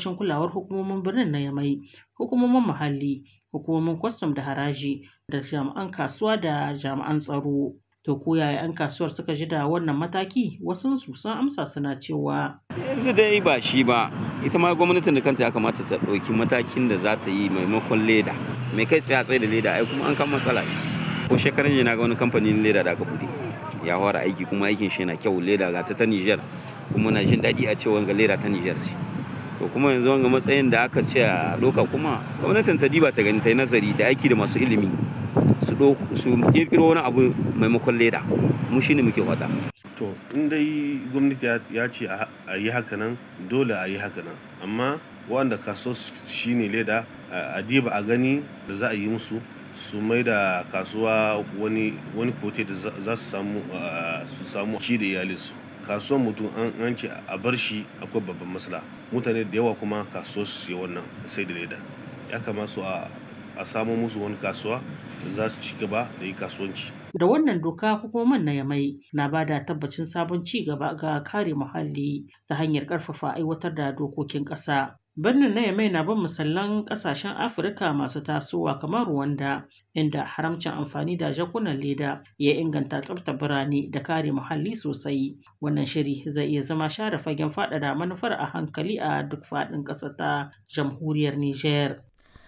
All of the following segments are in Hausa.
ƙarƙashin kulawar hukumomin birnin na Yamai, hukumomin muhalli, hukumomin kwastam da haraji da jami'an kasuwa da jami'an tsaro. To ko yaya 'yan kasuwar suka ji da wannan mataki? Wasunsu sun amsa suna cewa yanzu dai ba shi ba, ita ma gwamnatin da kanta ya kamata ta ɗauki matakin da za ta yi maimakon leda. Mai kai tsaye da leda ai kuma an kan matsala. Ko shekaran jiya na ga wani kamfanin leda da aka buɗe ya fara aiki kuma aikin shi yana kyau. Leda ga ta Niger kuma na jin daɗi a ce wanga leda ta Niger ce. To kuma yanzu wanga matsayin da aka ce a doka kuma gwamnatin ta diba ta gani ta yi nazari da aiki da masu ilimi su kirkiro wani abu maimakon leda. Mu shine muke fata. To in dai gwamnati ya ce a yi haka nan dole a yi haka nan, amma wanda kaso shine leda a diba a gani da za a yi musu su mai da kasuwa wani kote da za su samu shi da iyalinsu. Kasuwan mutum an ce a bar shi akwai babban matsala. Mutane da yawa kuma kasuwa su yi wannan sai da leda. Ya kamata su a samo musu wani kasuwa da za su ci gaba da yi kasuwanci. Da wannan doka hukumomin na Yamai na ba da tabbacin sabon ci gaba ga kare muhalli ta hanyar ƙarfafa aiwatar da dokokin ƙasa. Birnin na Yamai na bin misalan ƙasashen Afirka masu tasowa kamar Rwanda, inda haramcin amfani da jakunan leda ya inganta tsaftar birane da kare muhalli sosai. Wannan shiri zai iya zama share fagen faɗaɗa manufar a hankali a duk faɗin ƙasar ta jamhuriyar Nijar.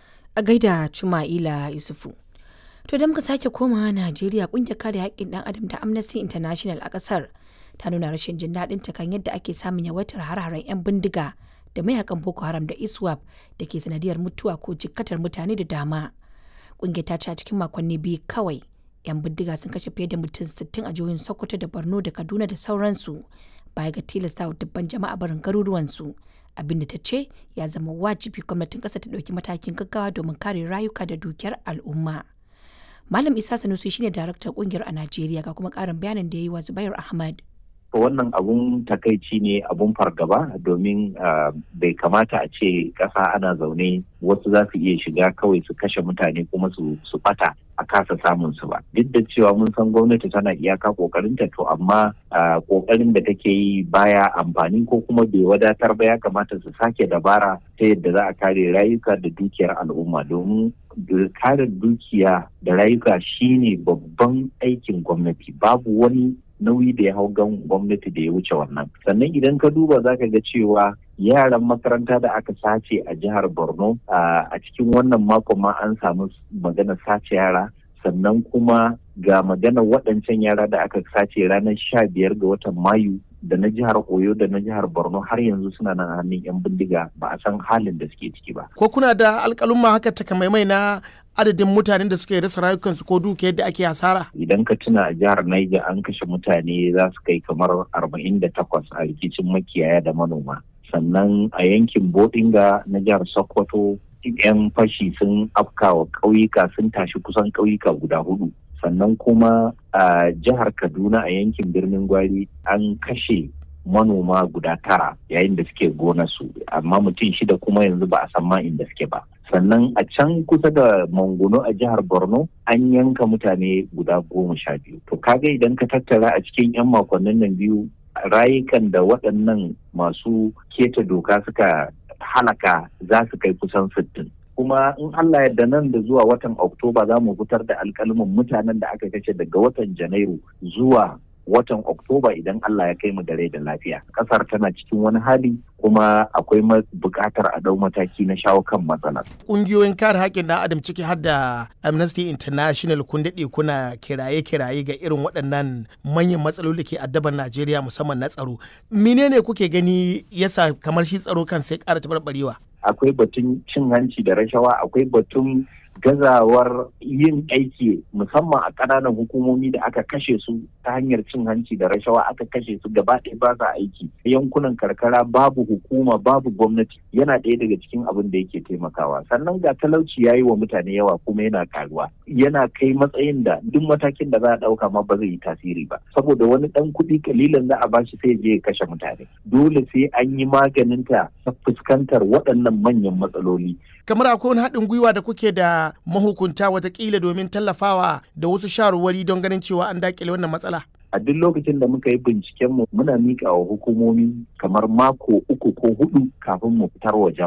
A gaida Chuma'ila Isufu. To da muka sake komawa Najeriya, ƙungiyar kare haƙƙin ɗan adam ta Amnesty International a ƙasar ta nuna rashin jin daɗin ta kan yadda ake samun yawaitar har-haren 'yan bindiga da mayakan Boko Haram da ISWAP da ke sanadiyar mutuwa ko jikkatar mutane da dama. Ƙungiyar ta ce a cikin makonni biyu kawai 'yan bindiga sun kashe fiye da mutum 60 a jihohin Sokoto da Borno da Kaduna da sauransu, baya ga tilastawa dubban jama'a barin garuruwansu. Abinda ta ce ya zama wajibi gwamnatin ƙasa ta ɗauki matakin gaggawa domin kare rayuka da dukiyar al'umma. Malam Isa Sanusi shine daraktan kungiyar a Najeriya, ga kuma karin bayanin da ya yi wa Zubair Ahmad. Wannan abun takaici ne, abun fargaba, domin bai kamata a ce ƙasa ana zaune wasu za su iya shiga kawai su kashe mutane kuma su bata a kasa samun su ba. Duk da cewa mun san gwamnati tana iyaka kokarinta, to amma kokarin da take yi baya amfani ko kuma bai wadatar ba. Ya kamata su sake dabara ta yadda za a kare rayuka da dukiyar al'umma, domin kare dukiya da rayuka shine babban aikin gwamnati. Babu wani nauyi da ya hau gwamnati da ya wuce wannan. Sannan idan ka duba za ka ga cewa yaran makaranta da aka sace a jihar Borno a cikin wannan makon ma an samu magana sace yara, sannan kuma ga magana waɗancan yara da aka sace ranar 15 ga watan Mayu da na jihar Oyo da na jihar Borno har yanzu suna nan a hannun 'yan bindiga, ba a san halin da suke ciki ba. Ko kuna da alƙalumma haka takamaimai na adadin mutanen da suke rasa rayukansu ko dukiyar da ake hasara? Idan ka tuna a jihar Niger an kashe mutane za su kai kamar 48 a rikicin makiyaya da manoma. Sannan a yankin Bodinga na jihar Sokoto 'yan fashi sun afkawa ƙauyuka, sun tashi kusan ƙauyuka guda 4. Sannan kuma a jihar Kaduna a yankin Birnin Gwari an kashe manoma guda 9 yayin da suke gonarsu, amma mutum 6 kuma yanzu ba a san ma inda suke ba. Sannan a can kusa da Manguno a jihar Borno an yanka mutane guda 12. To kaga idan ka tattara a cikin 'yan makonnin nan biyu, rayukan da waɗannan masu keta doka suka halaka za su kai kusan 60. Kuma in Allah yadda nan da zuwa watan Oktoba za mu fitar da alƙalmin mutanen da aka kashe daga watan Janairu zuwa watan Oktoba idan Allah ya kai mu da rai da lafiya. Kasar tana cikin wani hali kuma akwai buƙatar a ɗau mataki na shawo kan matsalar. Ƙungiyoyin kare haƙƙin ɗan adam ciki har da Amnesty International kun daɗe kuna kiraye-kiraye ga irin waɗannan manyan matsaloli ke addaban Najeriya musamman na tsaro. Menene kuke gani yasa kamar shi tsaro kan sai ƙara taɓarɓarewa? Akwai batun cin hanci da rashawa, akwai batun gazawar yin aiki musamman a ƙananan hukumomi da aka kashe su ta hanyar cin hanci da rashawa, aka kashe su gaba ɗaya ba sa aiki. Yankunan karkara babu hukuma, babu gwamnati, yana ɗaya daga cikin abin da yake taimakawa. Sannan ga talauci ya yi wa mutane yawa kuma yana karuwa, yana kai matsayin da duk matakin da za a ɗauka ma ba zai yi tasiri ba, saboda wani ɗan kuɗi kalilan za a bashi sai je ya kashe mutane. Dole sai an yi maganinta ta fuskantar waɗannan manyan matsaloli. Kamar akwai wani haɗin gwiwa da kuke da mahukunta watakila domin tallafawa da wasu shawarwari don ganin cewa an daƙile wannan matsala? A duk lokacin da muka yi bincikenmu muna miƙa wa hukumomi kamar mako 3 ko 4 kafin mu fitar wa